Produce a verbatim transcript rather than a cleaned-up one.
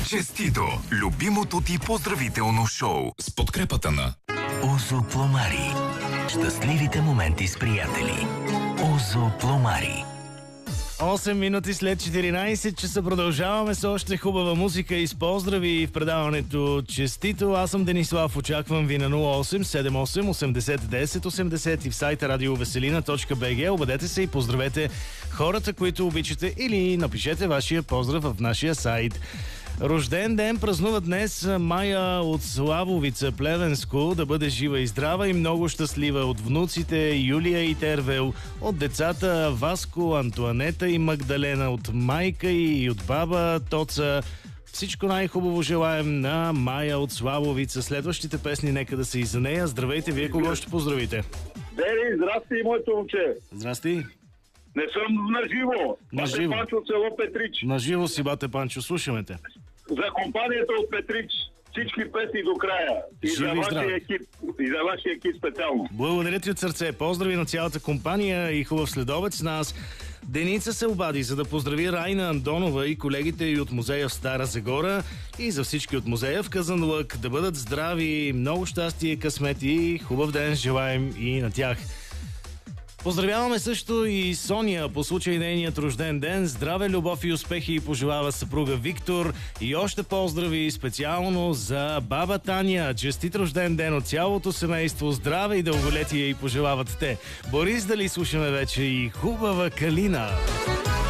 Честито! Любимото ти поздравително шоу с подкрепата на Озо Пломари. Щастливите моменти с приятели. Озо Пломари. осем минути след четиринайсет часа продължаваме с още хубава музика и с поздрави в предаването Честито. Аз съм Денислав, очаквам ви на нула осем седем осем осемдесет десет осемдесет и в сайта радиовеселина точка би джи. Обадете се и поздравете хората, които обичате, или напишете вашия поздрав в нашия сайт. Рожден ден празнува днес Майя от Славовица, Плевенско. Да бъде жива и здрава и много щастлива. От внуците Юлия и Тервел, от децата Васко, Антуанета и Магдалена, от майка и от баба Тоца. Всичко най-хубаво желаем на Майя от Славовица. Следващите песни нека да са и за нея. Здравейте, вие кого ще поздравите? Дери, здрасти, моето момче. Здрасти. Не съм наживо. Наживо. Бате Панчо от село Петрич. Наживо си, бате Панчо, слушаме те. За компанията от Петрич. Всички песни до края. И Живи за и вашия екип. И за вашия екип специално. Благодаря ти от сърце. Поздрави на цялата компания и хубав следобед с нас. Деница се обади, за да поздрави Райна Андонова и колегите и от музея в Стара Загора и за всички от музея в Казанлък. Да бъдат здрави, много щастие, късмет и хубав ден желаем и на тях. Поздравяваме също и Соня по случай нейният рожден ден. Здраве, любов и успехи и пожелава съпруга Виктор. И още поздрави специално за баба Таня. Честит рожден ден от цялото семейство. Здраве и дълголетие и пожелават те. Борис, дали слушаме вече и хубава калина.